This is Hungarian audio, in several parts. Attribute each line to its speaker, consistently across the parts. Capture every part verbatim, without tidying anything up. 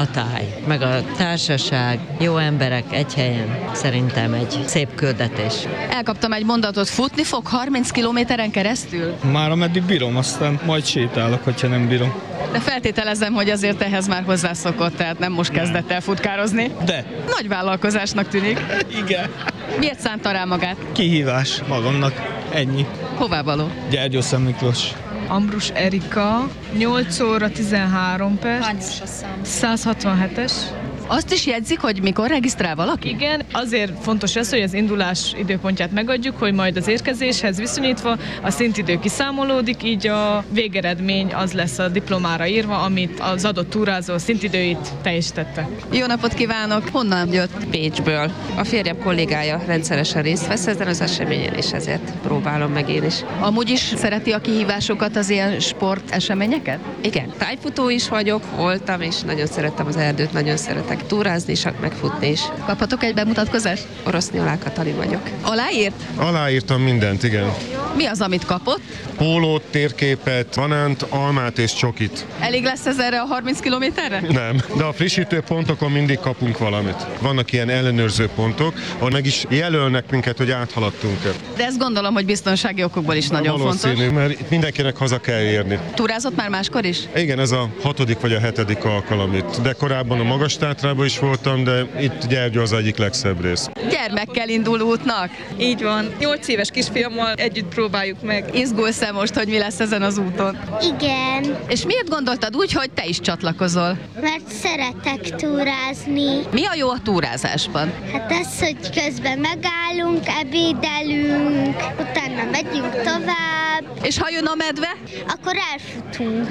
Speaker 1: a táj, meg a társaság, jó emberek egy helyen, szerintem egy szép küldetés.
Speaker 2: Elkaptam egy mondatot, futni fog harminc kilométeren keresztül?
Speaker 3: Már ameddig bírom, aztán majd sétálok, hogyha nem bírom.
Speaker 2: De feltételezem, hogy azért ehhez már hozzászokott, tehát nem most kezdett el futkározni.
Speaker 3: De.
Speaker 2: Nagy vállalkozásnak tűnik.
Speaker 3: Igen.
Speaker 2: Miért szánta rá magát?
Speaker 3: Kihívás magamnak, ennyi.
Speaker 2: Hová való?
Speaker 3: Gyergyószent Miklós.
Speaker 4: Ambrus Erika, nyolc óra tizenhárom perc.
Speaker 5: Hányos a szám?
Speaker 4: száz hatvanhetes.
Speaker 2: Azt is jegyzik, hogy mikor regisztrál valaki?
Speaker 4: Igen, azért fontos ez, hogy az indulás időpontját megadjuk, hogy majd az érkezéshez viszonyítva a szintidő kiszámolódik, így a végeredmény az lesz a diplomára írva, amit az adott túrázó szintidőit teljesítette.
Speaker 2: Jó napot kívánok! Honnan jött?
Speaker 6: Pécsből. A férjem kollégája rendszeresen részt vesz ezen az eseményen, és ezért próbálom meg én is.
Speaker 2: Amúgy is szereti a kihívásokat, az ilyen sporteseményeket?
Speaker 6: Igen, tájfutó is vagyok, voltam, és nagyon szerettem az erdőt, nagyon szeretek túrázni is, meg futni is.
Speaker 2: Kaphatok egy bemutatkozást?
Speaker 6: Orosznyi Olá Katalin vagyok.
Speaker 2: Aláírt?
Speaker 7: Aláírtam mindent, igen.
Speaker 2: Mi az, amit kapott?
Speaker 7: Pólót, térképet, banánt, almát és csokit.
Speaker 2: Elég lesz ez erre a harminc kilométerre?
Speaker 7: Nem, de a frissítő pontokon mindig kapunk valamit. Vannak ilyen ellenőrző pontok, ahol meg is jelölnek minket, hogy áthaladtunk-e.
Speaker 2: De ezt gondolom, hogy biztonsági okokból is nagyon
Speaker 7: Valószínű,
Speaker 2: fontos.
Speaker 7: mert itt mindenkinek haza kell érni.
Speaker 2: Túrázott már máskor is?
Speaker 7: Igen, ez a hatodik vagy a hetedik alkalom itt. De korábban a Magas-Tátrában is voltam, de itt Gyergyó az egyik legszebb rész.
Speaker 2: Gyermekkel indul útnak.
Speaker 8: Így van. Nyolc éves kisfiammal együtt próbáljuk meg.
Speaker 2: Izgulsz-e most, hogy mi lesz ezen az úton?
Speaker 9: Igen,
Speaker 2: És miért gondoltad úgy, hogy te is csatlakozol?
Speaker 9: mert szeretek túrázni.
Speaker 2: Mi a jó a túrázásban?
Speaker 9: Hát az, hogy közben megállunk, ebédelünk, utána megyünk tovább,
Speaker 2: És ha jön a medve?
Speaker 9: akkor elfutunk.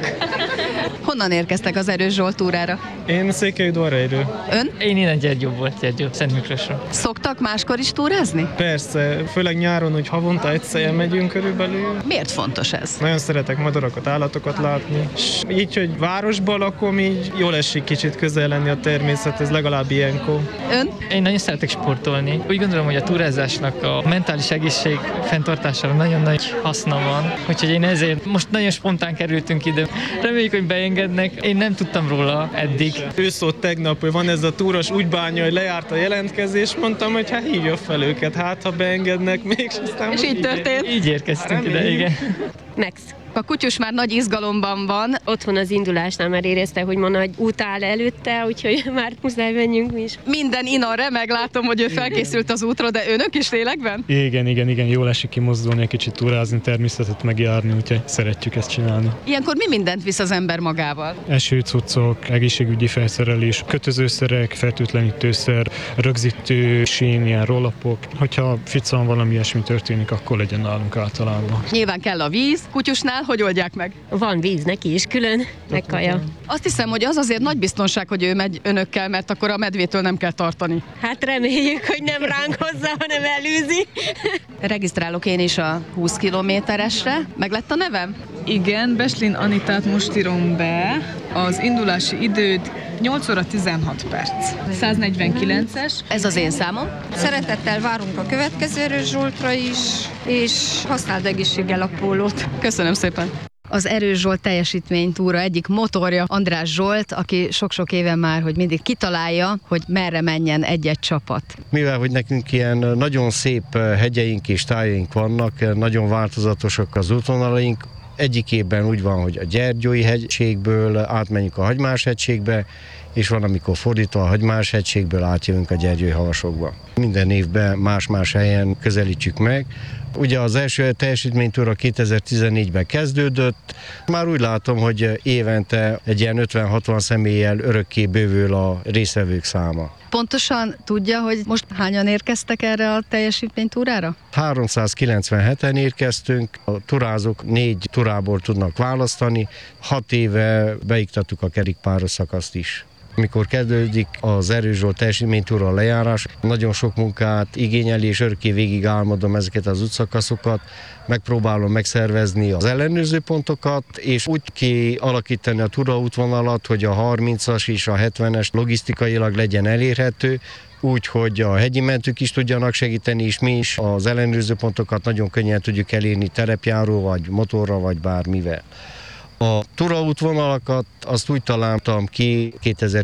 Speaker 2: Honnan érkeztek az Erős Zsolt túrára?
Speaker 3: Én Székelyudvarhelyről.
Speaker 2: Ön?
Speaker 10: Én innen Gyergyóból, Gyergyó, Szent Miklósról.
Speaker 2: Szoktak máskor is túrázni?
Speaker 3: Persze, főleg nyáron, hogy havonta egyszer megyünk körülbelül.
Speaker 2: Miért fontos ez?
Speaker 3: Nagyon szeretek madarakat, állatokat látni. És így, hogy városban lakom, így jól esik kicsit közel lenni a természethez, legalább ilyenkor.
Speaker 2: Ön?
Speaker 10: Én nagyon szeretek sportolni. Úgy gondolom, hogy a túrázásnak a mentális egészség fenntartására nagyon nagy haszna van. Úgyhogy én ezért most nagyon spontán kerültünk ide. Reméljük, hogy beengednek. Én nem tudtam róla eddig.
Speaker 3: Ő szólt tegnap, hogy van ez a túros, úgy bánja, hogy lejárt a jelentkezés, mondtam, hogy hát hívja fel őket, hát ha beengednek még, és aztán
Speaker 2: És így történt?
Speaker 10: Így érkeztünk ide, igen.
Speaker 6: Max.
Speaker 2: A kutyus már nagy izgalomban van.
Speaker 6: Otthon az indulásnál már érezte, hogy ma nagy út áll előtte, úgyhogy már muszáj menjünk mi is.
Speaker 2: Minden inan remeg, látom, hogy ő felkészült az útra, de önök is lélekben?
Speaker 11: Igen, igen, igen, jól esik kimozdulni, egy kicsit túrázni, természetet megjárni, úgyhogy szeretjük ezt csinálni.
Speaker 2: Ilyenkor mi mindent visz az ember magával?
Speaker 11: Esőcuccok, egészségügyi felszerelés, kötözőszerek, fertőtlenítőszer, rögzítő sín, ilyen rollapok. Hogyha ficán valami ilyesmi történik, akkor legyen nálunk általában.
Speaker 2: Nyilván kell a víz. Kutyusnál hogy oldják meg?
Speaker 6: Van víz neki is külön, meg kaja.
Speaker 2: Azt hiszem, hogy az azért nagy biztonság, hogy ő megy önökkel, mert akkor a medvétől nem kell tartani.
Speaker 6: Hát reméljük, hogy nem ránk hozzá, hanem elűzi.
Speaker 2: Regisztrálok én is a húsz kilométeresre. Meg lett a nevem?
Speaker 4: Igen, Beslin Anitát most írom be. Az indulási időd nyolc óra tizenhat perc. száznegyvenkilences.
Speaker 2: Ez az én számom.
Speaker 5: Szeretettel várunk a következő Erős Zsoltra is, és használd egészséggel a pólót.
Speaker 2: Köszönöm szépen. Az Erős Zsolt teljesítménytúra egyik motorja András Zsolt, aki sok-sok éve már, hogy mindig kitalálja, hogy merre menjen egy-egy csapat.
Speaker 12: Mivel, hogy nekünk ilyen nagyon szép hegyeink és tájaink vannak, nagyon változatosak az útvonalaink, egyik évben úgy van, hogy a Gyergyói hegységből átmenjünk a Hagymás-hegységbe, és van, amikor fordítva a Hagymás-hegységből átjövünk a Gyergyói havasokba. Minden évben más-más helyen közelítjük meg. Ugye az első teljesítménytúra kétezer-tizennégyben kezdődött, már úgy látom, hogy évente egy ilyen ötven-hatvan személlyel örökké bővül a résztvevők száma.
Speaker 2: Pontosan tudja, hogy most hányan érkeztek erre a teljesítménytúrára?
Speaker 12: háromszázkilencvenheten érkeztünk, a turázók négy turából tudnak választani, hat éve beiktattuk a kerékpáros szakaszt is. Amikor kezdődik az Erős Zsolt teljesítménytúra lejárás, nagyon sok munkát igényeli, és örökké végig álmodom ezeket az útszakaszokat, megpróbálom megszervezni az ellenőrző pontokat, és úgy kialakítani a túraútvonalat, hogy a harmincas és a hetvenes logisztikailag legyen elérhető, úgy, hogy a hegyi mentők is tudjanak segíteni, és mi is az ellenőrző pontokat nagyon könnyen tudjuk elérni terepjáró, vagy motorra, vagy bármivel. A túraútvonalakat azt úgy találtam ki